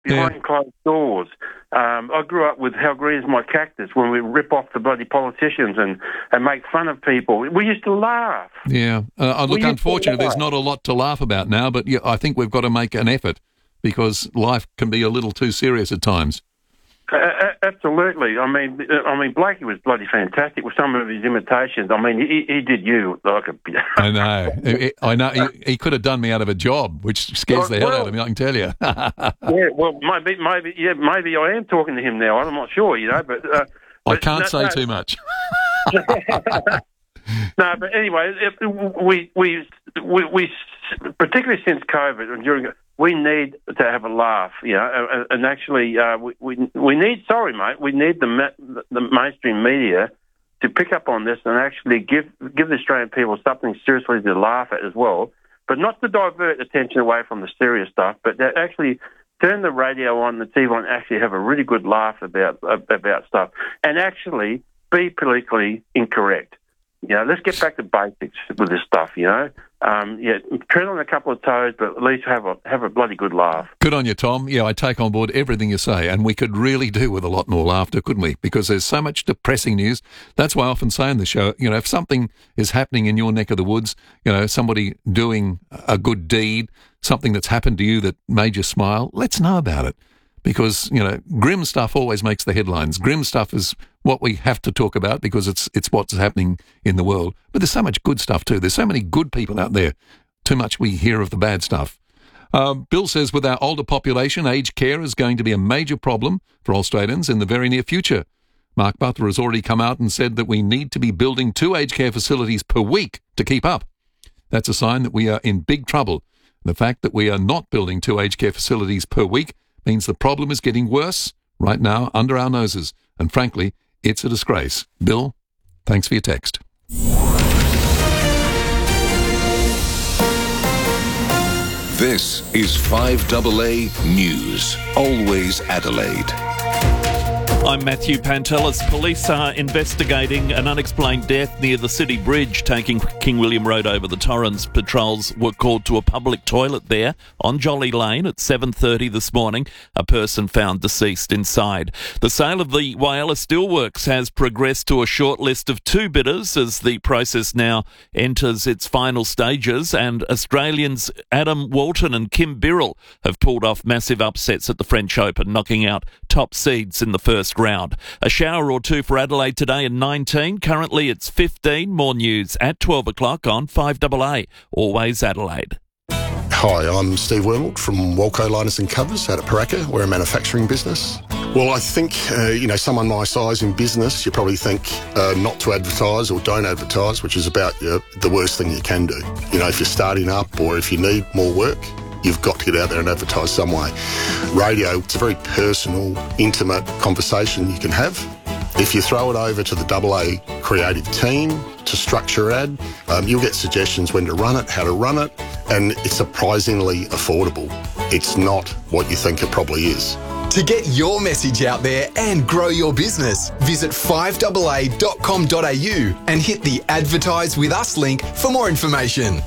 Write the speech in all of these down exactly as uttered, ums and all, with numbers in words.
behind Yeah. closed doors. Um, I grew up with How Green's My Cactus when we rip off the bloody politicians and, and make fun of people. We used to laugh. Yeah. Uh, look, used to unfortunately, there's laugh. not a lot to laugh about now, but yeah, I think we've got to make an effort because life can be a little too serious at times. Uh, absolutely. I mean, I mean, Blakey was bloody fantastic with some of his imitations. I mean, he, he did you like a. I know. I- I know. He, he could have done me out of a job, which scares the hell Well- out of me, I can tell you. Yeah, well, maybe, maybe, yeah, maybe I am talking to him now. I'm not sure, you know, but uh, I but can't no, say no. too much. No, but anyway, it, we, we we we particularly since COVID and during, we need to have a laugh, you know, and, and actually uh, we, we we need. Sorry, mate, we need the ma- the mainstream media to pick up on this and actually give give the Australian people something seriously to laugh at as well, but not to divert attention away from the serious stuff, but to actually turn the radio on, the T V on, and actually have a really good laugh about about stuff, and actually be politically incorrect. You know, let's get back to basics with this stuff, you know. Um, yeah, tread on a couple of toes, but at least have a have a bloody good laugh. Good on you, Tom. Yeah, I take on board everything you say, and we could really do with a lot more laughter, couldn't we? Because there's so much depressing news. That's why I often say in the show, you know, if something is happening in your neck of the woods, you know, somebody doing a good deed, something that's happened to you that made you smile, let's know about it. Because, you know, grim stuff always makes the headlines. Grim stuff is what we have to talk about because it's it's what's happening in the world. But there's so much good stuff too. There's so many good people out there. Too much we hear of the bad stuff. Um, Bill says with our older population, aged care is going to be a major problem for Australians in the very near future. Mark Butler has already come out and said that we need to be building two aged care facilities per week to keep up. That's a sign that we are in big trouble. The fact that we are not building two aged care facilities per week means the problem is getting worse right now under our noses. And frankly, it's a disgrace. Bill, thanks for your text. This is five A A News. Always Adelaide. I'm Matthew Pantelis. Police are investigating an unexplained death near the City Bridge taking King William Road over the Torrens. Patrols were called to a public toilet there on Jolly Lane at seven thirty this morning. A person found deceased inside. The sale of the Whyalla Steelworks has progressed to a short list of two bidders as the process now enters its final stages, and Australians Adam Walton and Kim Birrell have pulled off massive upsets at the French Open, knocking out top seeds in the first round. A shower or two for Adelaide today in nineteen. Currently it's fifteen. More news at twelve o'clock on five A A. Always Adelaide. Hi, I'm Steve Wormald from Walco Liners and Covers out at Paraka. We're a manufacturing business. Well, I think, uh, you know, someone my size in business, you probably think uh, not to advertise or don't advertise, which is about uh, the worst thing you can do. You know, if you're starting up or if you need more work, you've got to get out there and advertise some way. Radio, it's a very personal, intimate conversation you can have. If you throw it over to the double A creative team to structure ad, um, you'll get suggestions when to run it, how to run it, and it's surprisingly affordable. It's not what you think it probably is. To get your message out there and grow your business, visit five A A dot com dot a u and hit the Advertise With Us link for more information.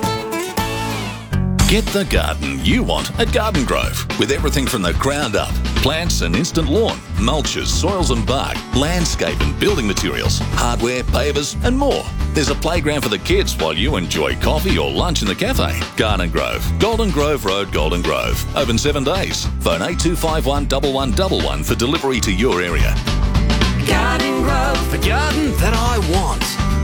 Get the garden you want at Garden Grove, with everything from the ground up. Plants and instant lawn, mulches, soils and bark, landscape and building materials, hardware, pavers and more. There's a playground for the kids while you enjoy coffee or lunch in the cafe. Garden Grove, Golden Grove Road, Golden Grove. Open seven days. Phone eight two five one one one one one for delivery to your area. Garden Grove, the garden that I want.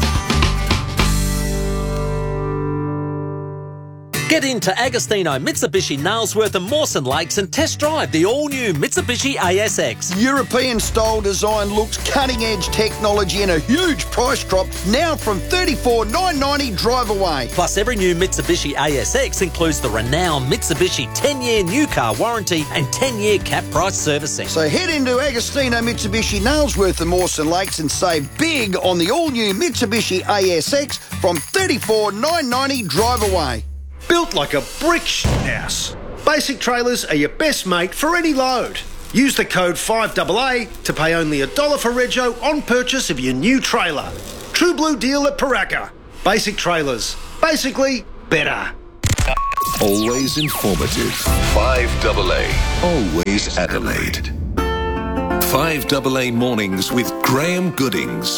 Get into Agostino Mitsubishi Nailsworth and Mawson Lakes and test drive the all-new Mitsubishi A S X. European-style design looks, cutting-edge technology and a huge price drop now from thirty-four thousand nine hundred ninety dollars drive away. Plus, every new Mitsubishi A S X includes the renowned Mitsubishi ten-year new car warranty and ten-year cap price servicing. So head into Agostino Mitsubishi Nailsworth and Mawson Lakes and save big on the all-new Mitsubishi A S X from thirty-four thousand nine hundred ninety dollars drive away. Built like a brick house. Basic Trailers are your best mate for any load. Use the code five A A to pay only a dollar for rego on purchase of your new trailer. True Blue deal at Paraka. Basic Trailers. Basically, better. always informative. five double A, always Adelaide. five double A Mornings with Graham Goodings.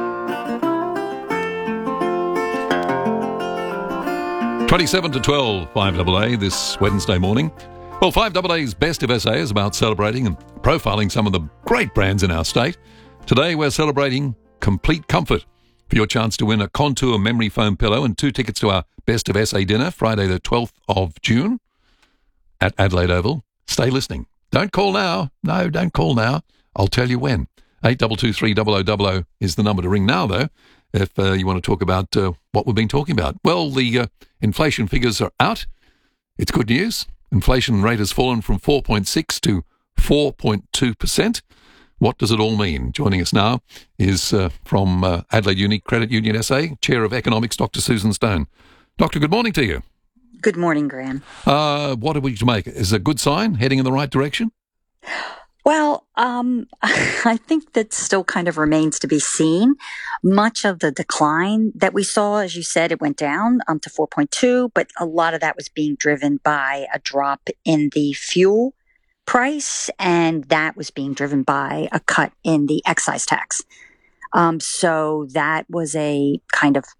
twenty-seven to twelve, five double A this Wednesday morning. Well, five double A's Best of S A is about celebrating and profiling some of the great brands in our state. Today we're celebrating Complete Comfort. For your chance to win a Contour memory foam pillow and two tickets to our Best of S A dinner, Friday the twelfth of June at Adelaide Oval. Stay listening. Don't call now. No, don't call now. I'll tell you when. eight two two three zero zero zero zero is the number to ring now, though, if uh, you want to talk about uh, what we've been talking about. Well, the uh, inflation figures are out. It's good news. Inflation rate has fallen from four point six to four point two percent. What does it all mean? Joining us now is uh, from uh, Adelaide Uni Credit Union S A, Chair of Economics, Doctor Susan Stone. Doctor, good morning to you. Good morning, Graham. Uh, what are we to make? Is it a good sign, heading in the right direction? Well, um, I think that still kind of remains to be seen. Much of the decline that we saw, as you said, it went down um, to four point two, but a lot of that was being driven by a drop in the fuel price, and that was being driven by a cut in the excise tax. Um, so that was a kind of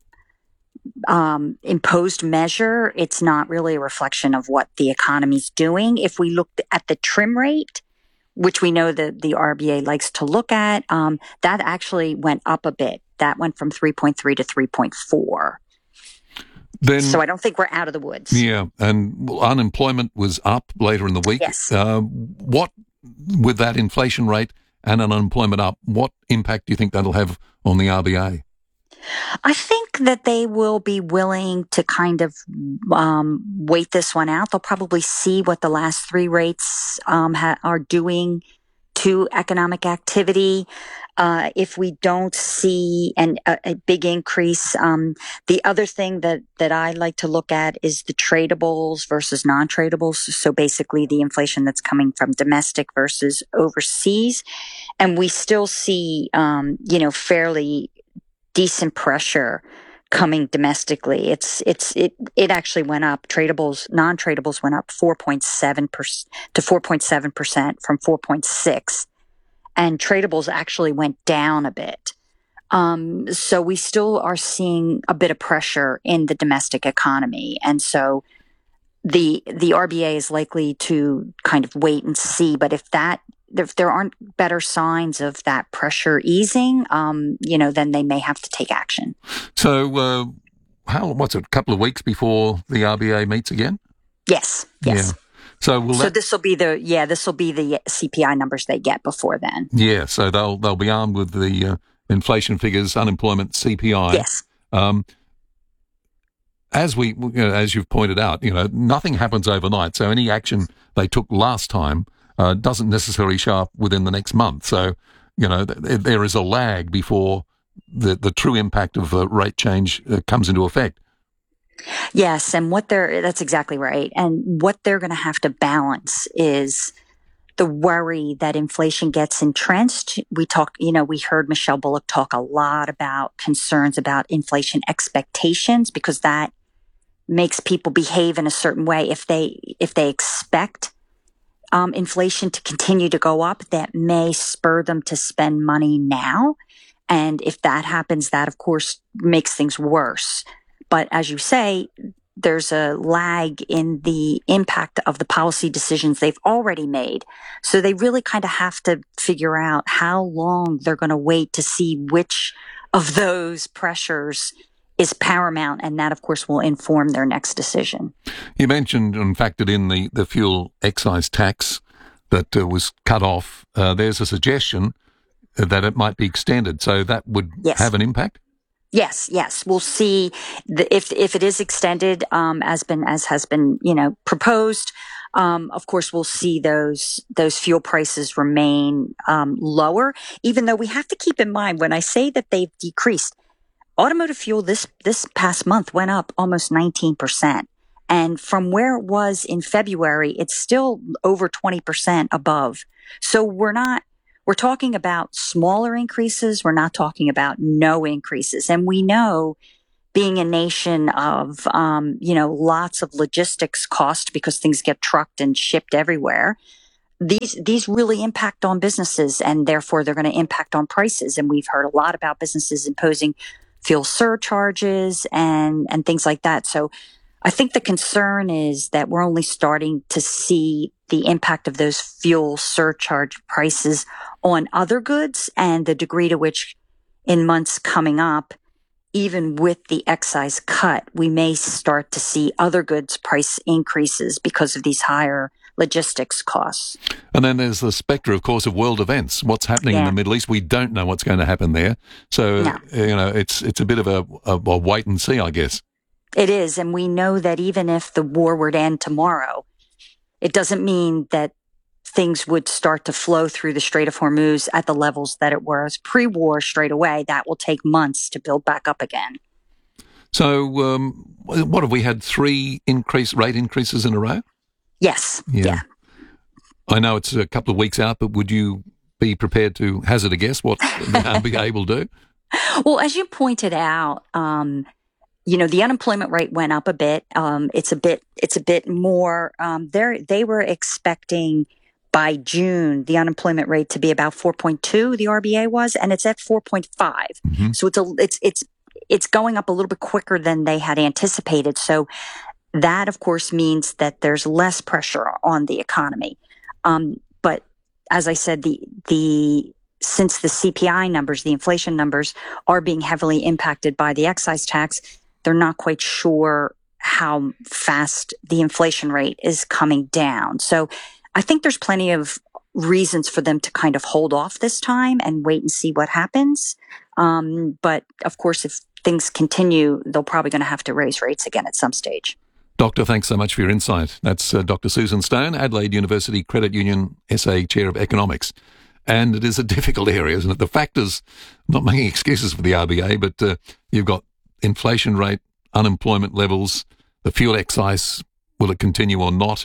um, imposed measure. It's not really a reflection of what the economy's doing. If we looked at the trim rate, which we know that the R B A likes to look at, um, that actually went up a bit. That went from three point three to three point four. Then, so I don't think we're out of the woods. Yeah, and unemployment was up later in the week. Yes. Uh, what, with that inflation rate and unemployment up, what impact do you think that'll have on the R B A? I think that they will be willing to kind of um, wait this one out. They'll probably see what the last three rates um, ha- are doing to economic activity. Uh, if we don't see an, a, a big increase, um, the other thing that, that I like to look at is the tradables versus non-tradables. So basically the inflation that's coming from domestic versus overseas. And we still see, um, you know, fairly decent pressure coming domestically. It's, it's, it, it actually went up. Tradables, non-tradables went up four point seven percent to four point seven percent from four point six. And tradables actually went down a bit. Um, so we still are seeing a bit of pressure in the domestic economy. And so the, the R B A is likely to kind of wait and see. But if that, if there aren't better signs of that pressure easing, um, you know, then they may have to take action. So, uh, how, what's it, a couple of weeks before the R B A meets again? Yes, yes. Yeah. So, will so that, this will be the yeah this will be the C P I numbers they get before then. Yeah, so they'll they'll be armed with the uh, inflation figures, unemployment, C P I. Yes. Um, as we you know, as you've pointed out, you know, nothing happens overnight. So any action they took last time uh, doesn't necessarily show up within the next month. So you know th- there is a lag before the the true impact of uh, rate change uh, comes into effect. Yes, and what they're, that's exactly right. And what they're going to have to balance is the worry that inflation gets entrenched. We talk, you know, we heard Michelle Bullock talk a lot about concerns about inflation expectations, because that makes people behave in a certain way. If they, if they expect um, inflation to continue to go up, that may spur them to spend money now. And if that happens, that of course makes things worse. But as you say, there's a lag in the impact of the policy decisions they've already made. So they really kind of have to figure out how long they're going to wait to see which of those pressures is paramount. And that, of course, will inform their next decision. You mentioned and factored in the, the fuel excise tax that uh, was cut off. Uh, there's a suggestion that it might be extended. So that would yes. have an impact? Yes, yes, we'll see the, if if it is extended, um, as been as has been you know proposed. Um, of course, we'll see those those fuel prices remain um, lower. Even though we have to keep in mind when I say that they've decreased, automotive fuel this this past month went up almost nineteen percent, and from where it was in February, it's still over twenty percent above. So we're not. We're talking about smaller increases. We're not talking about no increases. And we know being a nation of, um, you know, lots of logistics cost because things get trucked and shipped everywhere, these these really impact on businesses, and therefore they're going to impact on prices. And we've heard a lot about businesses imposing fuel surcharges and and things like that. So I think the concern is that we're only starting to see the impact of those fuel surcharge prices on other goods, and the degree to which in months coming up, even with the excise cut, we may start to see other goods price increases because of these higher logistics costs. And then there's the spectre, of course, of world events. What's happening yeah. in the Middle East? We don't know what's going to happen there. So, no. you know, it's it's a bit of a, a, a wait and see, I guess. It is. And we know that even if the war were to end tomorrow, it doesn't mean that things would start to flow through the Strait of Hormuz at the levels that it was pre-war straight away. That will take months to build back up again. So um, what have we had? Three increase rate increases in a row? Yes. Yeah. yeah. I know it's a couple of weeks out, but would you be prepared to hazard a guess what the R B A will do? Well, as you pointed out, um, you know, the unemployment rate went up a bit. Um, it's a bit, it's a bit more. Um, they they were expecting by June the unemployment rate to be about four point two. The R B A was, and it's at four point five. Mm-hmm. So it's a, it's it's it's going up a little bit quicker than they had anticipated. So that, of course, means that there's less pressure on the economy. Um, but as I said, the the since the C P I numbers, the inflation numbers, are being heavily impacted by the excise tax, they're not quite sure how fast the inflation rate is coming down. So I think there's plenty of reasons for them to kind of hold off this time and wait and see what happens. Um, but of course, if things continue, they're probably going to have to raise rates again at some stage. Doctor, thanks so much for your insight. That's uh, Doctor Susan Stone, Adelaide University Credit Union S A Chair of Economics. And it is a difficult area, isn't it? The factors, I'm not making excuses for the R B A, but uh, you've got inflation rate, unemployment levels, the fuel excise, will it continue or not?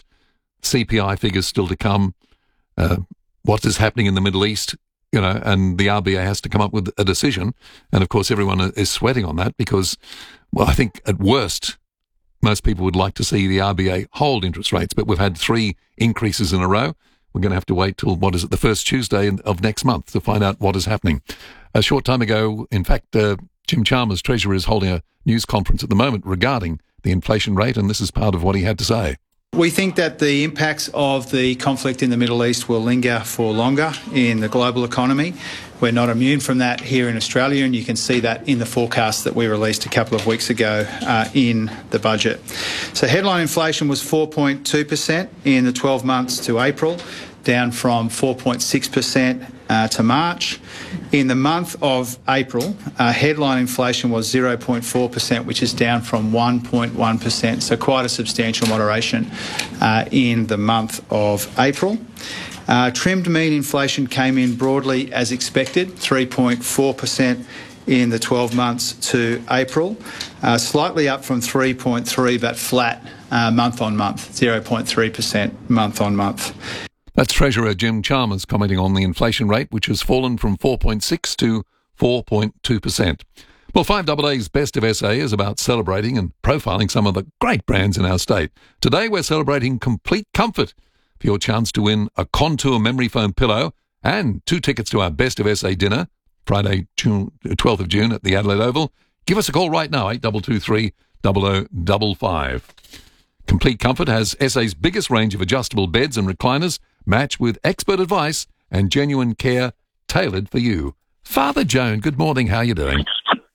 C P I figures still to come. Uh, what is happening in the Middle East? You know, and the R B A has to come up with a decision. And of course, everyone is sweating on that because, well, I think at worst, most people would like to see the R B A hold interest rates, but we've had three increases in a row. We're going to have to wait till, what is it, the first Tuesday of next month to find out what is happening. A short time ago, in fact, uh, Jim Chalmers, Treasurer, is holding a news conference at the moment regarding the inflation rate, and this is part of what he had to say. We think that the impacts of the conflict in the Middle East will linger for longer in the global economy. We're not immune from that here in Australia, and you can see that in the forecast that we released a couple of weeks ago uh, in the budget. So headline inflation was four point two percent in the twelve months to April, down from four point six percent uh, to March. In the month of April, uh, headline inflation was zero point four percent, which is down from one point one percent, so quite a substantial moderation uh, in the month of April. Uh, trimmed mean inflation came in broadly as expected, three point four percent in the twelve months to April, uh, slightly up from three point three but flat uh, month on month, zero point three percent month on month. That's Treasurer Jim Chalmers commenting on the inflation rate, which has fallen from four point six to four point two percent. Well, five A A's Best of S A is about celebrating and profiling some of the great brands in our state. Today we're celebrating Complete Comfort for your chance to win a Contour memory foam pillow and two tickets to our Best of S A dinner, Friday, June, twelfth of June at the Adelaide Oval. Give us a call right now, eight two two three, zero zero five five. Complete Comfort has S A's biggest range of adjustable beds and recliners, matched with expert advice and genuine care tailored for you. Father Joan, good morning. How are you doing?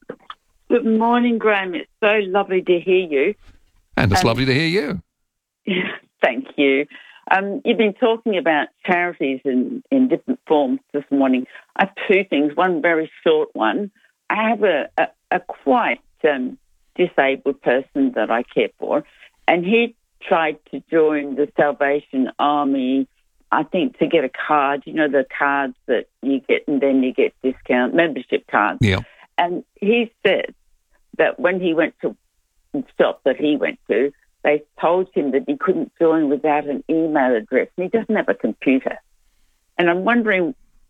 Good morning, Graham. It's so lovely to hear you. And it's um, lovely to hear you. Thank you. Um, you've been talking about charities in, in different forms this morning. I have two things, one very short one. I have a, a, a quite um, disabled person that I care for, and he tried to join the Salvation Army, I think, to get a card, you know, the cards that you get and then you get discount, membership cards. Yeah. And he said that when he went to the shop that he went to, they told him that he couldn't join without an email address, and he doesn't have a computer. And I'm wondering,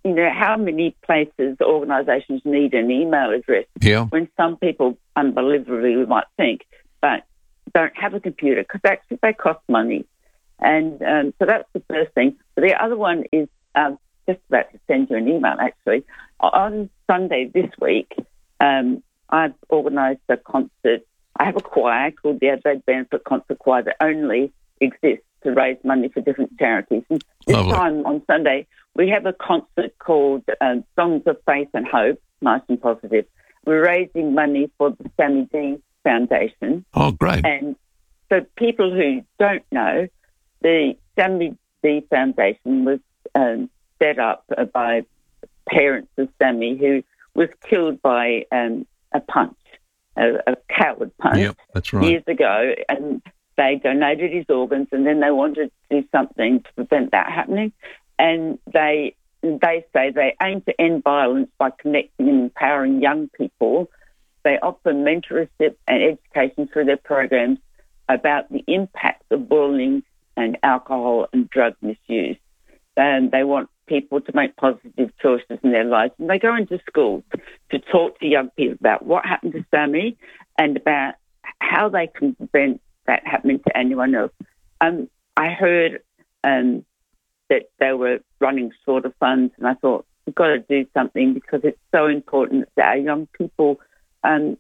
you know, how many places, organisations need an email address Yeah. when some people, unbelievably, we might think, but don't have a computer because actually they cost money. And um, so that's the first thing. But the other one is um, just about to send you an email, actually. On Sunday this week, um, I've organised a concert. I have a choir called the Adelaide Benefit Concert Choir that only exists to raise money for different charities. And this Lovely. time on Sunday, we have a concert called um, Songs of Faith and Hope, nice and positive. We're raising money for the Sammy D Foundation. Oh, great. And for people who don't know, the Sammy D Foundation was um, set up by parents of Sammy who was killed by um, a punch, a, a coward punch, Yep, that's right. years ago, and they donated his organs, and then they wanted to do something to prevent that happening. And they they say they aim to end violence by connecting and empowering young people. They offer mentorship and education through their programs about the impacts of bullying and alcohol and drug misuse. And they want people to make positive choices in their lives. And they go into schools to talk to young people about what happened to Sammy and about how they can prevent that happening to anyone else. Um, I heard um, that they were running short of funds, and I thought, we've got to do something because it's so important that our young people, um,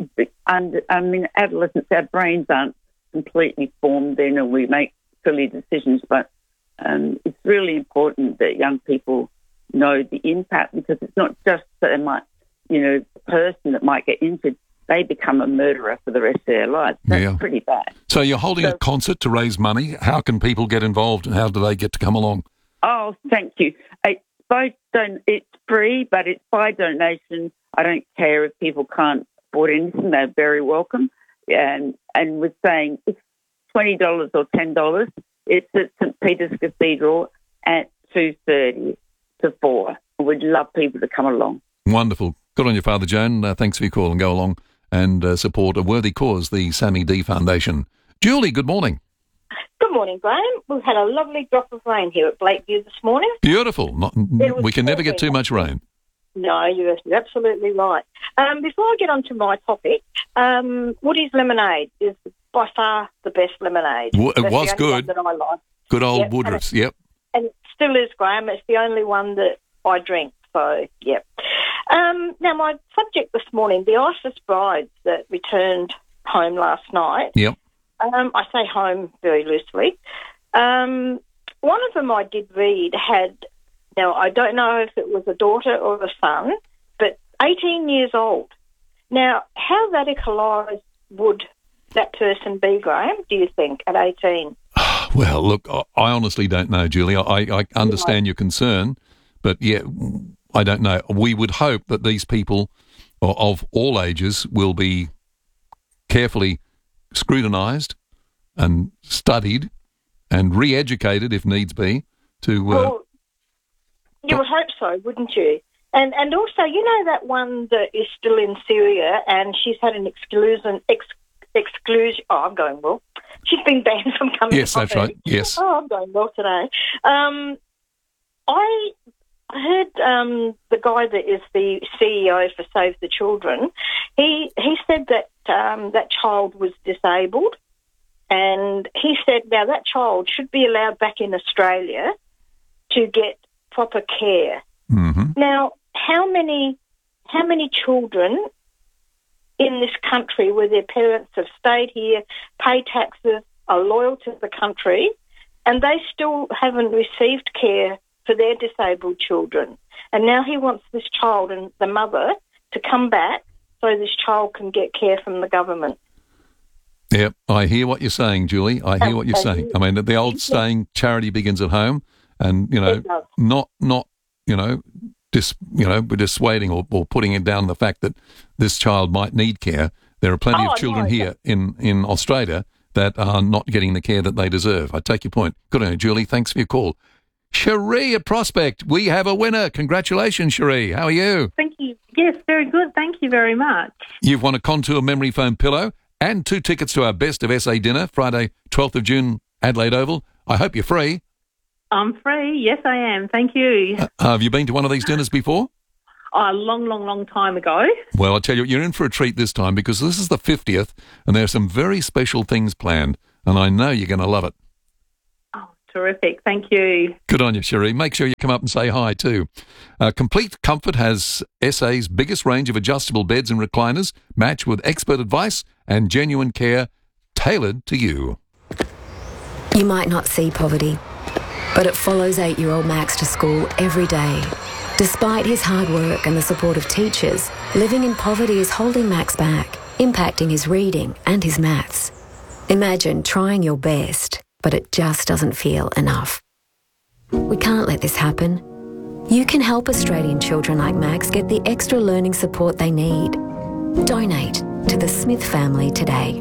and, I mean, adolescents, our brains aren't completely formed then, and we make silly decisions, but um, it's really important that young people know the impact, because it's not just that they might, you know, the person that might get injured, they become a murderer for the rest of their lives. That's Yeah. pretty bad. So you're holding So- a concert to raise money. How can people get involved and how do they get to come along? Oh, thank you. It's by don- It's free, but it's by donation. I don't care if people can't afford anything; they're very welcome. And and we're saying it's twenty dollars or ten dollars. It's at St Peter's Cathedral at two thirty to four. We'd love people to come along. Wonderful. Good on you, Father Joan. Uh, thanks for your call, and go along and uh, support a worthy cause, the Sammy D Foundation. Julie, good morning. Good morning, Graham. We've had a lovely drop of rain here at Blakeview this morning. Beautiful. Not, It was we can never get too much rain. No, you're absolutely right. Um, before I get on to my topic, um, Woody's Lemonade is by far the best lemonade. W- it That's was the only good. one that I like. Good old Yep, and Woodruff's, it- yep. And it still is, Graham. It's the only one that I drink. So, yep. Um, now, my subject this morning, the ISIS brides that returned home last night. Yep. Um, I say home very loosely. Um, one of them I did read had, now I don't know if it was a daughter or a son, but eighteen years old. Now, how radicalised would that person be, Graham, do you think, at eighteen? Well, look, I I honestly don't know, Julie. I, I understand your concern, but yeah, I don't know. We would hope that these people o- of all ages will be carefully scrutinised and studied and re-educated, if needs be, to... Uh, Well, you would hope so, wouldn't you? And and also, you know that one that is still in Syria and she's had an exclusion... Ex, exclusion... Oh, I'm going well. She's been banned from coming Yes, to that's Coffee. right. Yes. Oh, I'm going well today. Um, I heard um, the guy that is the C E O for Save the Children, he, he said that um, that child was disabled, and he said now that child should be allowed back in Australia to get proper care. Mm-hmm. Now, how many how many children in this country where their parents have stayed here, pay taxes, are loyal to the country, and they still haven't received care for their disabled children? And now he wants this child and the mother to come back so this child can get care from the government. Yep, I hear what you're saying, Julie. I hear Um, what you're uh, saying. I mean, the old saying, charity begins at home, and, you know, It does. not, not you know, dis, you know, dissuading or, or putting it down the fact that this child might need care. There are plenty Oh, of children no. here in, in Australia that are not getting the care that they deserve. I take your point. Good on you, Julie. Thanks for your call. Cherie at Prospect, we have a winner. Congratulations, Cherie. How are you? Thank you. Yes, very good. Thank you very much. You've won a Contour memory foam pillow and two tickets to our Best of S A dinner, Friday, twelfth of June, Adelaide Oval. I hope you're free. I'm free. Yes, I am. Thank you. Uh, have you been to one of these dinners before? Oh, a long, long, long time ago. Well, I tell you, you're in for a treat this time because this is the fiftieth and there are some very special things planned and I know you're going to love it. Oh, terrific. Thank you. Good on you, Cherie. Make sure you come up and say hi too. Uh, Complete Comfort has S A's biggest range of adjustable beds and recliners matched with expert advice and genuine care tailored to you. You might not see poverty, but it follows eight-year-old Max to school every day. Despite his hard work and the support of teachers, living in poverty is holding Max back, impacting his reading and his maths. Imagine trying your best, but it just doesn't feel enough. We can't let this happen. You can help Australian children like Max get the extra learning support they need. Donate to the Smith family today.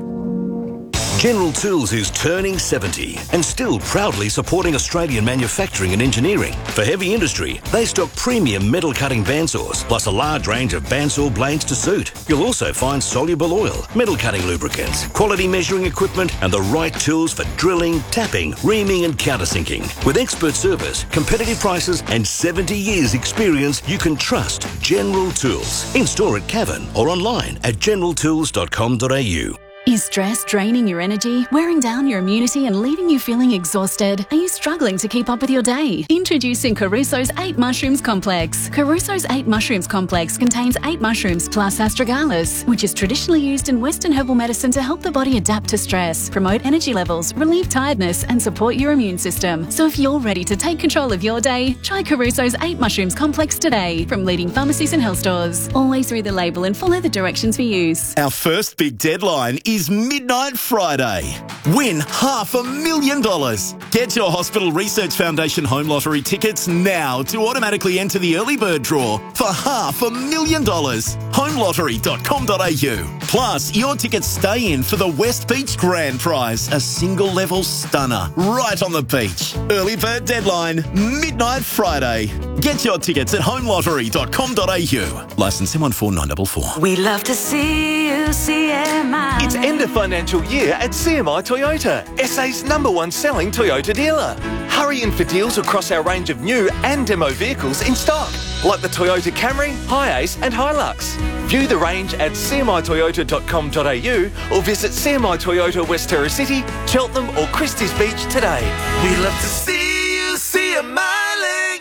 General Tools is turning seventy and still proudly supporting Australian manufacturing and engineering. For heavy industry, they stock premium metal cutting bandsaws, plus a large range of bandsaw blades to suit. You'll also find soluble oil, metal cutting lubricants, quality measuring equipment, and the right tools for drilling, tapping, reaming, and countersinking. With expert service, competitive prices, and seventy years experience, you can trust General Tools. In store at Cavan or online at general tools dot com dot a u. Is stress draining your energy, wearing down your immunity and leaving you feeling exhausted? Are you struggling to keep up with your day? Introducing Caruso's eight Mushrooms Complex. Caruso's eight Mushrooms Complex contains eight mushrooms plus astragalus, which is traditionally used in Western herbal medicine to help the body adapt to stress, promote energy levels, relieve tiredness and support your immune system. So if you're ready to take control of your day, try Caruso's eight Mushrooms Complex today from leading pharmacies and health stores. Always read the label and follow the directions for use. Our first big deadline is is Midnight Friday. Win half a million dollars. Get your Hospital Research Foundation Home Lottery tickets now to automatically enter the early bird draw for half a million dollars. home lottery dot com dot a u. Plus, your tickets stay in for the West Beach Grand Prize, a single level stunner right on the beach. Early bird deadline, Midnight Friday. Get your tickets at home lottery dot com dot a u. Licence M one four nine four four. We love to see you, C M I. It's end of financial year at C M I Toyota, S A's number one selling Toyota dealer. Hurry in for deals across our range of new and demo vehicles in stock, like the Toyota Camry, Hiace and Hilux. View the range at c m i toyota dot com dot a u or visit C M I Toyota West Terra City, Cheltenham or Christie's Beach today. We love to see you, C M I.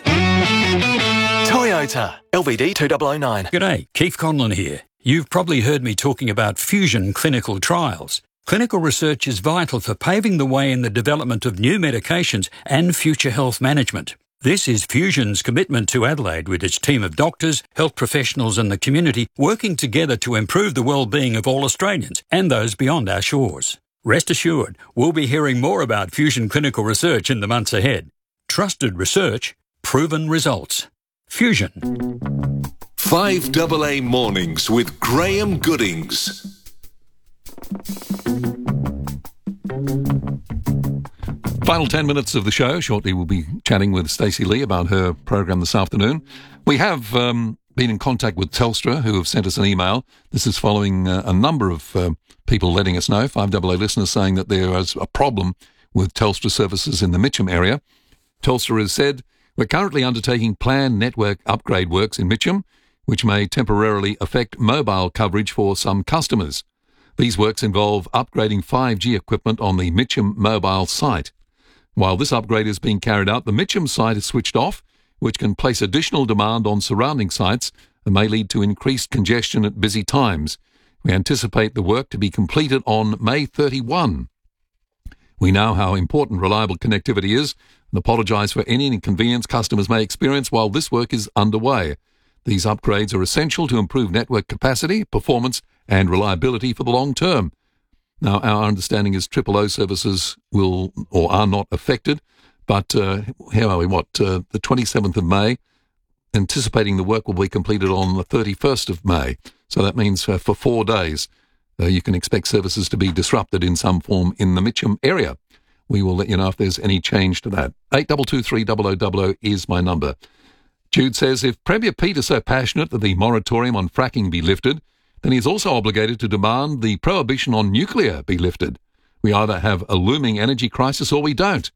Toyota, L V D two thousand nine. G'day, Keith Conlon here. You've probably heard me talking about fusion clinical trials. Clinical research is vital for paving the way in the development of new medications and future health management. This is Fusion's commitment to Adelaide with its team of doctors, health professionals and the community working together to improve the well-being of all Australians and those beyond our shores. Rest assured, we'll be hearing more about fusion clinical research in the months ahead. Trusted research, proven results. Fusion. five A A Mornings with Graham Goodings. Final ten minutes of the show. Shortly we'll be chatting with Stacey Lee about her program this afternoon. We have um, been in contact with Telstra, who have sent us an email. This is following uh, a number of uh, people letting us know, five A A listeners saying that there is a problem with Telstra services in the Mitcham area. Telstra has said, we're currently undertaking planned network upgrade works in Mitcham, which may temporarily affect mobile coverage for some customers. These works involve upgrading five G equipment on the Mitcham mobile site. While this upgrade is being carried out, the Mitcham site is switched off, which can place additional demand on surrounding sites and may lead to increased congestion at busy times. We anticipate the work to be completed on May thirty-first. We know how important reliable connectivity is and apologise for any inconvenience customers may experience while this work is underway. These upgrades are essential to improve network capacity, performance and reliability for the long term. Now, our understanding is triple O services will or are not affected, but uh, how are we, what, uh, the twenty-seventh of May, anticipating the work will be completed on the thirty-first of May. So that means uh, for four days uh, you can expect services to be disrupted in some form in the Mitcham area. We will let you know if there's any change to that. eight two two three double oh double oh is my number. Jude says, if Premier Pete is so passionate that the moratorium on fracking be lifted, then he is also obligated to demand the prohibition on nuclear be lifted. We either have a looming energy crisis or we don't.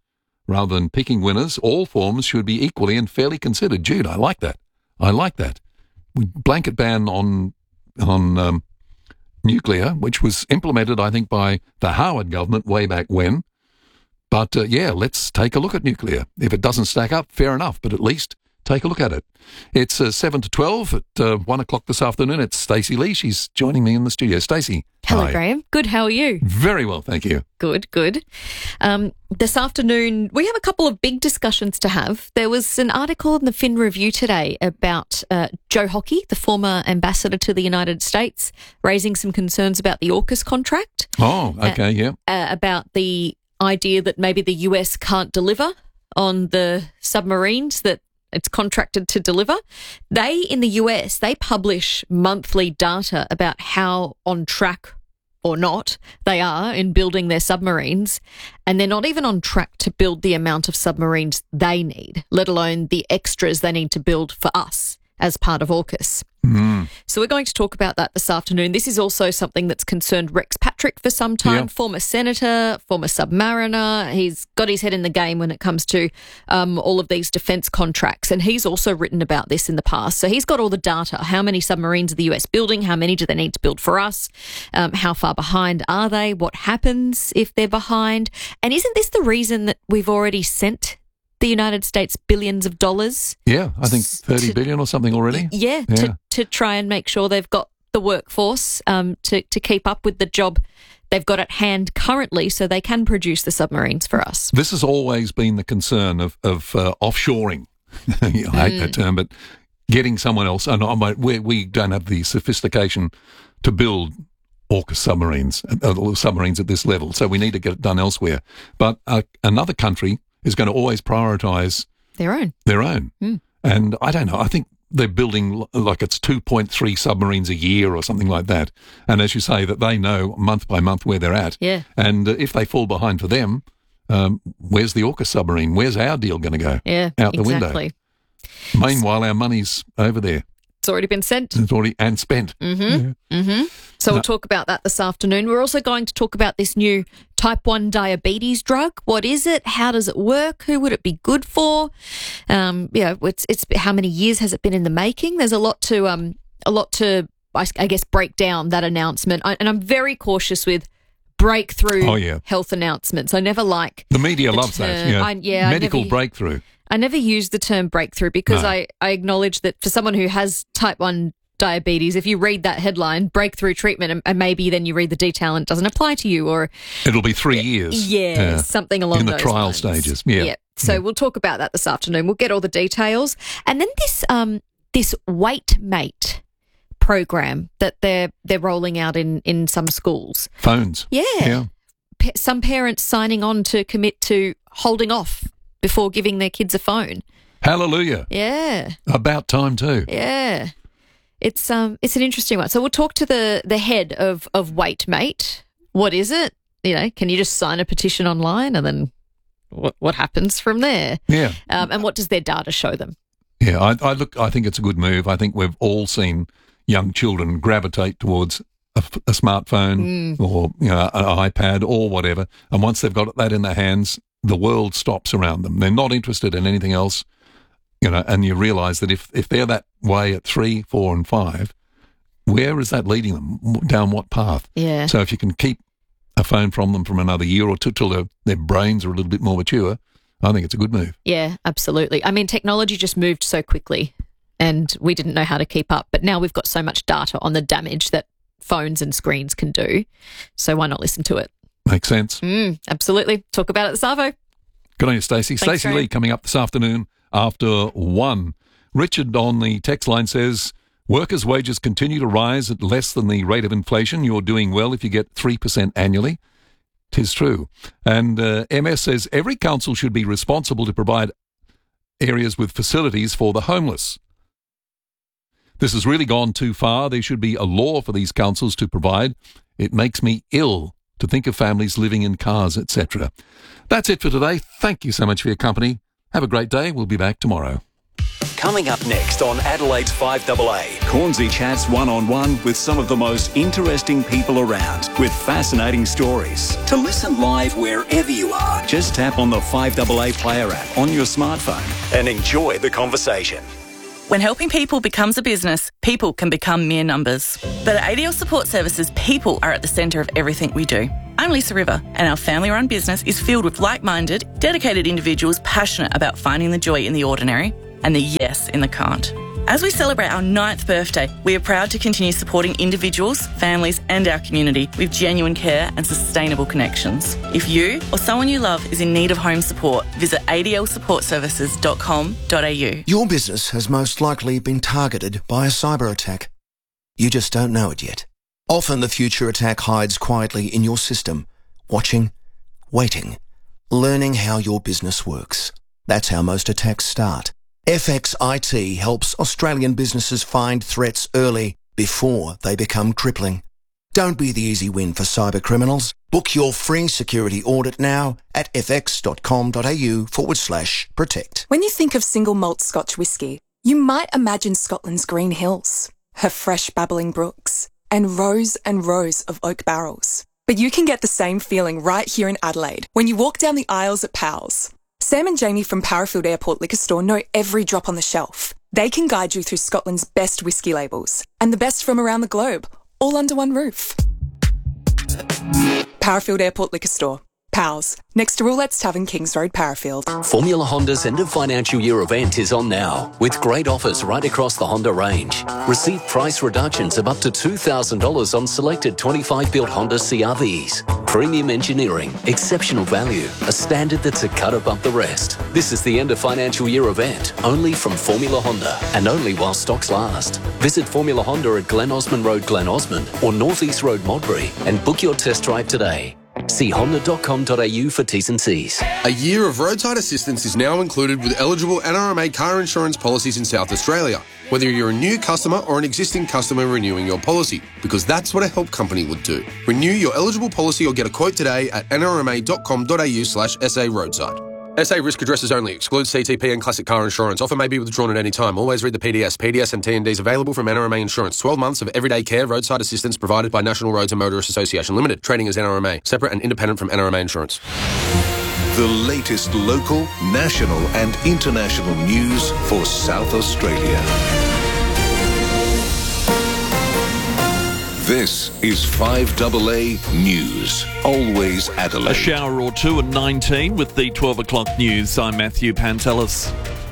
rather than picking winners. All forms should be equally and fairly considered. Jude, I like that. I like that. We blanket ban on on um, nuclear, which was implemented, I think, by the Howard government way back when. But, uh, yeah, let's take a look at nuclear. If it doesn't stack up, fair enough, but at least take a look at it. It's uh, seven to twelve at uh, one o'clock this afternoon. It's Stacey Lee. She's joining me in the studio. Stacey. Hello, hi. Graham. Good. How are you? Very well, thank you. Good, good. Um, this afternoon, we have a couple of big discussions to have. There was an article in the Fin Review today about uh, Joe Hockey, the former ambassador to the United States, raising some concerns about the AUKUS contract. Oh, okay, uh, yeah. Uh, about the idea that maybe the U S can't deliver on the submarines that it's contracted to deliver. They, in the U S, they publish monthly data about how on track or not they are in building their submarines, and they're not even on track to build the amount of submarines they need, let alone the extras they need to build for us as part of AUKUS. Mm. So we're going to talk about that this afternoon. This is also something that's concerned Rex Patrick for some time, Yeah. former senator, former submariner. He's got his head in the game when it comes to um, all of these defence contracts, and he's also written about this in the past. So he's got all the data. How many submarines are the U S building? How many do they need to build for us? Um, how far behind are they? What happens if they're behind? And isn't this the reason that we've already sent the United States billions of dollars? Yeah, I think thirty billion or something already. Yeah, Yeah. To, to try and make sure they've got the workforce um, to, to keep up with the job they've got at hand currently so they can produce the submarines for us. This has always been the concern of, of uh, offshoring. You know, I hate that term, but getting someone else. And I, we, we don't have the sophistication to build AUKUS submarines, uh, submarines at this level, so we need to get it done elsewhere. But uh, another country is going to always prioritise Their own. their own. Mm. And I don't know, I think they're building l- like it's two point three submarines a year or something like that. And as you say, that they know month by month where they're at. Yeah. And uh, if they fall behind for them, um, where's the AUKUS submarine? Where's our deal going to go? Yeah, Out the exactly. window. Meanwhile, our money's over there. It's already been sent. It's already and spent. Mm-hmm. Mm-hmm. So we'll No. talk about that this afternoon. We're also going to talk about this new type one diabetes drug. What is it? How does it work? Who would it be good for? Um, you know, it's it's how many years has it been in the making? There's a lot to um a lot to I, I guess break down that announcement. I, and I'm very cautious with breakthrough Oh, yeah. health announcements. I never like The media the loves that. term. Yeah. I, yeah, I Medical never- breakthrough. I never use the term breakthrough because No. I, I acknowledge that for someone who has type one diabetes, if you read that headline, breakthrough treatment, and, and maybe then you read the detail and it doesn't apply to you, or It'll be three years. yeah, something along in the those trial lines. stages. Yeah. Yeah. So we'll talk about that this afternoon. We'll get all the details. And then this um this Wait Mate program that they're they're rolling out in, in some schools. Phones. Yeah. Yeah. Pa- some parents signing on to commit to holding off before giving their kids a phone. Hallelujah. Yeah. About time too. Yeah. It's um it's an interesting one. So we'll talk to the the head of of Wait Mate. What is it? You know, can you just sign a petition online and then what what happens from there? Yeah. Um, and what does their data show them? Yeah, I, I look. I think it's a good move. I think we've all seen young children gravitate towards a, f- a smartphone Mm. or you know an iPad or whatever, and once they've got that in their hands, the world stops around them. They're not interested in anything else, you know. And you realise that if if they're that way at three, four, and five, where is that leading them? Down what path? Yeah. So if you can keep a phone from them from another year or two till their, their brains are a little bit more mature, I think it's a good move. Yeah, absolutely. I mean, technology just moved so quickly and we didn't know how to keep up. But now we've got so much data on the damage that phones and screens can do. So why not listen to it? Makes sense. Mm, absolutely. Talk about it this Arvo. Good on you, Stacey. Thanks, Stacey Graham. Lee coming up this afternoon after one. Richard on the text line says, workers' wages continue to rise at less than the rate of inflation. You're doing well if you get three percent annually. 'Tis true. And uh, M S says, every council should be responsible to provide areas with facilities for the homeless. This has really gone too far. There should be a law for these councils to provide. It makes me ill to think of families living in cars, et cetera. That's it for today. Thank you so much for your company. Have a great day. We'll be back tomorrow. Coming up next on Adelaide's five A A. Cornsey chats one-on-one with some of the most interesting people around with fascinating stories. To listen live wherever you are, just tap on the five A A Player app on your smartphone and enjoy the conversation. When helping people becomes a business, people can become mere numbers. But at A D L Support Services, people are at the centre of everything we do. I'm Lisa River, and our family-run business is filled with like-minded, dedicated individuals passionate about finding the joy in the ordinary and the yes in the can't. As we celebrate our ninth birthday, we are proud to continue supporting individuals, families and our community with genuine care and sustainable connections. If you or someone you love is in need of home support, visit a d l support services dot com dot a u. Your business has most likely been targeted by a cyber attack. You just don't know it yet. Often the future attack hides quietly in your system, watching, waiting, learning how your business works. That's how most attacks start. F X I T helps Australian businesses find threats early before they become crippling. Don't be the easy win for cyber criminals. Book your free security audit now at fx.com.au forward slash protect. When you think of single malt Scotch whisky, you might imagine Scotland's green hills, her fresh babbling brooks, and rows and rows of oak barrels. But you can get the same feeling right here in Adelaide when you walk down the aisles at Powell's. Sam and Jamie from Parafield Airport Liquor Store know every drop on the shelf. They can guide you through Scotland's best whisky labels and the best from around the globe, all under one roof. Parafield Airport Liquor Store. Powell's, next to Roulette's Tavern, Kings Road, Parafield. Formula Honda's end of financial year event is on now, with great offers right across the Honda range. Receive price reductions of up to two thousand dollars on selected twenty-five built Honda C R Vs. Premium engineering, exceptional value, a standard that's a cut above the rest. This is the end of financial year event, only from Formula Honda, and only while stocks last. Visit Formula Honda at Glen Osmond Road, Glen Osmond, or North East Road, Modbury, and book your test drive today. See honda dot com dot a u for T's and C's. A year of roadside assistance is now included with eligible N R M A car insurance policies in South Australia, whether you're a new customer or an existing customer renewing your policy, because that's what a help company would do. Renew your eligible policy or get a quote today at n r m a dot com dot a u slash s a roadside. S A risk addresses only. Excludes C T P and classic car insurance. Offer may be withdrawn at any time. Always read the P D S. P D S and T and Ds available from N R M A Insurance. twelve months of everyday care, roadside assistance provided by National Roads and Motorists Association Limited. Trading as N R M A. Separate and independent from N R M A Insurance. The latest local, national and international news for South Australia. This is five A A News. Always Adelaide. A shower or two and nineteen with the twelve o'clock news. I'm Matthew Pantelis.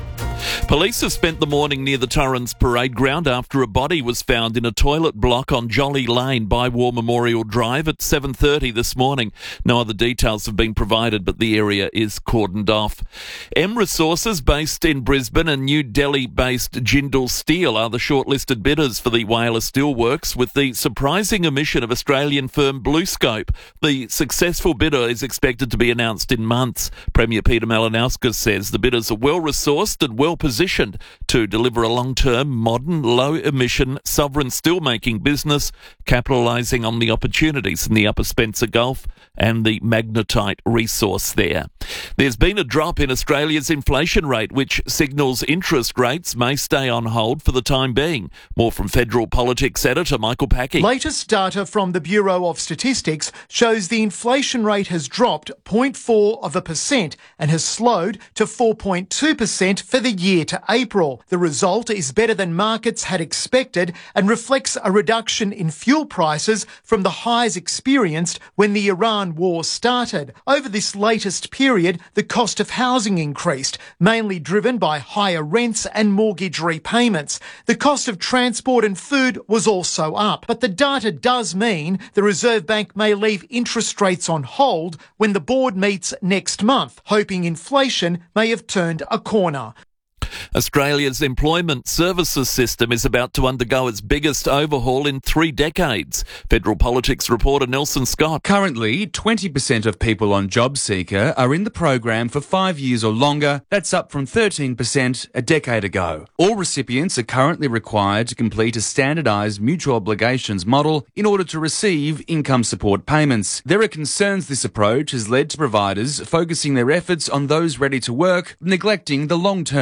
Police have spent the morning near the Torrens Parade Ground after a body was found in a toilet block on Jolly Lane by War Memorial Drive at seven thirty this morning. No other details have been provided, but the area is cordoned off. M Resources, based in Brisbane, and New Delhi-based Jindal Steel are the shortlisted bidders for the Whyalla Steelworks, with the surprising omission of Australian firm BlueScope. The successful bidder is expected to be announced in months. Premier Peter Malinauskas says the bidders are well-resourced and well-positioned to deliver a long-term, modern, low-emission, sovereign steelmaking business, capitalising on the opportunities in the Upper Spencer Gulf and the magnetite resource there. There's been a drop in Australia's inflation rate, which signals interest rates may stay on hold for the time being. More from Federal Politics editor Michael Packy. Latest data from the Bureau of Statistics shows the inflation rate has dropped zero point four of a percent and has slowed to four point two percent for the year to April. The result is better than markets had expected and reflects a reduction in fuel prices from the highs experienced when the Iran war started. Over this latest period, the cost of housing increased, mainly driven by higher rents and mortgage repayments. The cost of transport and food was also up. But the data does mean the Reserve Bank may leave interest rates on hold when the board meets next month, hoping inflation may have turned a corner. Australia's employment services system is about to undergo its biggest overhaul in three decades. Federal Politics reporter Nelson Scott. Currently, twenty percent of people on JobSeeker are in the program for five years or longer. That's up from thirteen percent a decade ago. All recipients are currently required to complete a standardised mutual obligations model in order to receive income support payments. There are concerns this approach has led to providers focusing their efforts on those ready to work, neglecting the long-term unemployed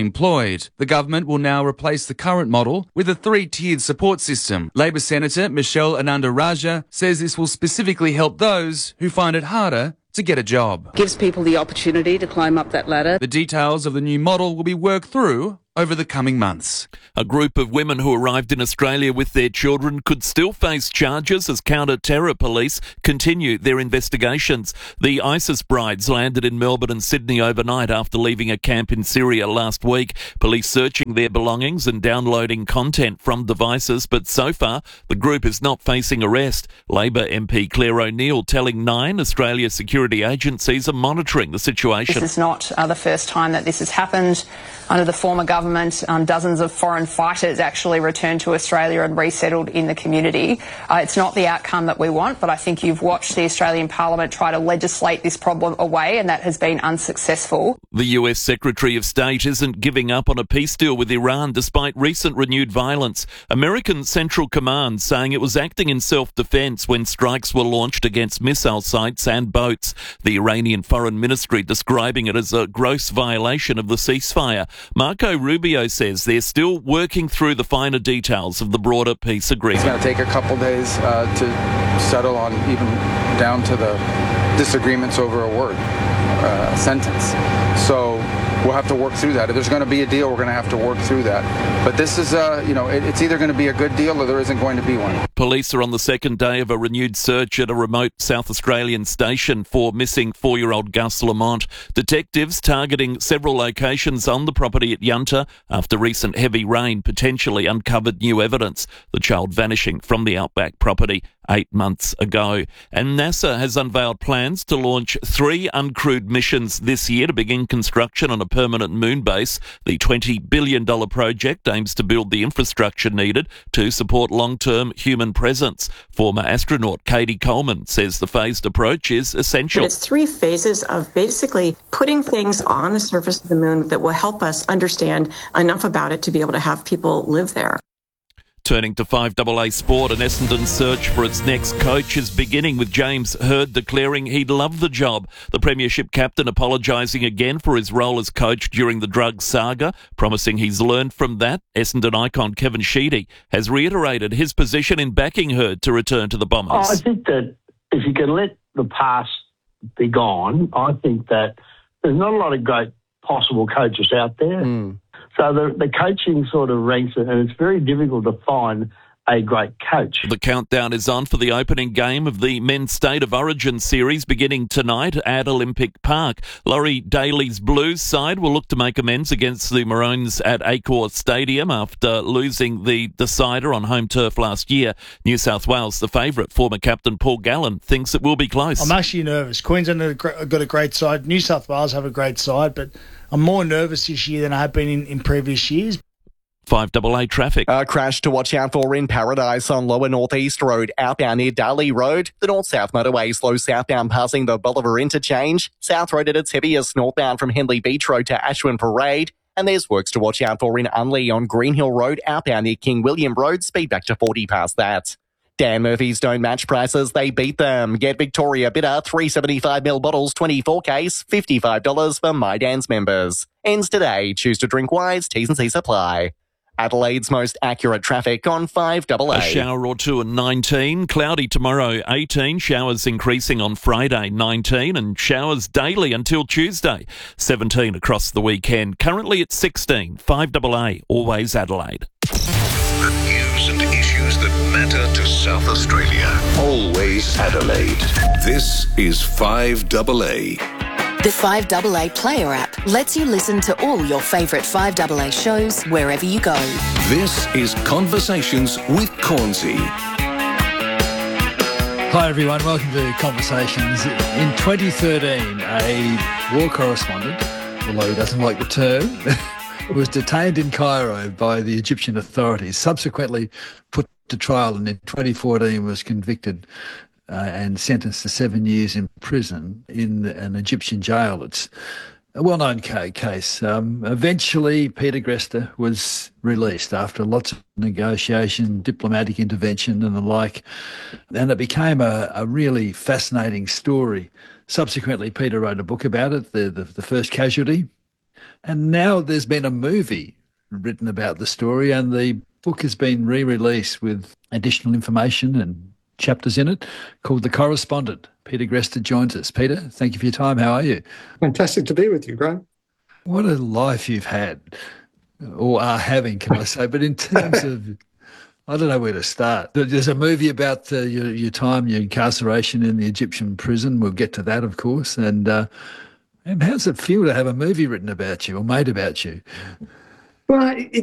unemployed. The government will now replace the current model with a three-tiered support system. Labor Senator Michelle Ananda-Rajah says this will specifically help those who find it harder to get a job. Gives people the opportunity to climb up that ladder. The details of the new model will be worked through over the coming months. A group of women who arrived in Australia with their children could still face charges as counter-terror police continue their investigations. The ISIS brides landed in Melbourne and Sydney overnight after leaving a camp in Syria last week. Police searching their belongings and downloading content from devices, but so far the group is not facing arrest. Labor M P Claire O'Neill telling Nine Australia security agencies are monitoring the situation. This is not uh, the first time that this has happened. Under the former government, um, dozens of foreign fighters actually returned to Australia and resettled in the community. Uh, it's not the outcome that we want, but I think you've watched the Australian Parliament try to legislate this problem away, and that has been unsuccessful. The U S Secretary of State isn't giving up on a peace deal with Iran despite recent renewed violence. American Central Command saying it was acting in self-defense when strikes were launched against missile sites and boats. The Iranian Foreign Ministry describing it as a gross violation of the ceasefire. Marco Rubio says they're still working through the finer details of the broader peace agreement. It's going to take a couple days uh, to settle on, even down to the disagreements over a word, uh, a sentence. So we'll have to work through that. If there's going to be a deal, we're going to have to work through that. But this is, uh, you know, it, it's either going to be a good deal or there isn't going to be one. Police are on the second day of a renewed search at a remote South Australian station for missing four-year-old Gus Lamont. Detectives targeting several locations on the property at Yunta after recent heavy rain potentially uncovered new evidence. The child vanishing from the Outback property eight months ago. And NASA has unveiled plans to launch three uncrewed missions this year to begin construction on a permanent moon base. The twenty billion dollars project aims to build the infrastructure needed to support long-term human presence. Former astronaut Katie Coleman says the phased approach is essential. But it's three phases of basically putting things on the surface of the moon that will help us understand enough about it to be able to have people live there. Turning to five A A Sport, and Essendon's search for its next coach is beginning with James Hird declaring he'd love the job. The Premiership captain apologising again for his role as coach during the drug saga, promising he's learned from that. Essendon icon Kevin Sheedy has reiterated his position in backing Hird to return to the Bombers. Oh, I think that if you can let the past be gone, I think that there's not a lot of great possible coaches out there. Mm. So the, the coaching sort of ranks it, and it's very difficult to find a great coach. The countdown is on for the opening game of the Men's State of Origin series beginning tonight at Olympic Park. Laurie Daly's Blues side will look to make amends against the Maroons at Accor Stadium after losing the decider on home turf last year. New South Wales, the favourite, former captain Paul Gallen, thinks it will be close. I'm actually nervous. Queensland have got a great side. New South Wales have a great side, but I'm more nervous this year than I have been in, in previous years. five A A traffic. A crash to watch out for in Paradise on Lower North East Road, outbound near Darley Road. The North-South motorway slow southbound passing the Bolivar interchange. South Road at its heaviest northbound from Henley Beach Road to Ashwin Parade. And there's works to watch out for in Unley on Green Hill Road, outbound near King William Road. Speed back to forty past that. Dan Murphy's don't match prices, they beat them. Get Victoria Bitter, three seventy-five ml bottles, twenty-four case, fifty-five dollars for My Dan's members. Ends today. Choose to drink wise, T's and C's apply. Adelaide's most accurate traffic on five A A. A shower or two at nineteen. Cloudy tomorrow, eighteen. Showers increasing on Friday, nineteen. And showers daily until Tuesday, seventeen across the weekend. Currently at sixteen. five A A, always Adelaide. The news and issues that matter to South Australia. Always Adelaide. This is five A A. The five A A Player app lets you listen to all your favourite five A A shows wherever you go. This is Conversations with Cornsey. Hi everyone, welcome to Conversations. In twenty thirteen, a war correspondent, although he doesn't like the term, was detained in Cairo by the Egyptian authorities, subsequently put to trial, and in twenty fourteen was convicted Uh, and sentenced to seven years in prison in an Egyptian jail. It's a well-known ca- case. Um, eventually, Peter Greste was released after lots of negotiation, diplomatic intervention and the like, and it became a, a really fascinating story. Subsequently, Peter wrote a book about it, the, the, the First Casualty, And now there's been a movie written about the story, and the book has been re-released with additional information and chapters in it called The Correspondent. Peter Gresta joins us. Peter, thank you for your time. How are you? Fantastic to be with you, Graham. What a life you've had, or are having, can I say. But in terms of, I don't know where to start. There's a movie about uh, your, your time, your incarceration in the Egyptian prison. We'll get to that, of course. And, uh, and how does it feel to have a movie written about you or made about you? Well, it,